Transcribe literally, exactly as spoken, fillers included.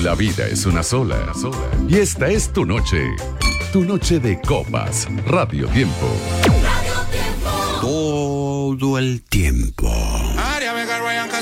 La vida es una sola, y esta es tu noche. Tu noche de copas. Radio Tiempo. Todo el tiempo.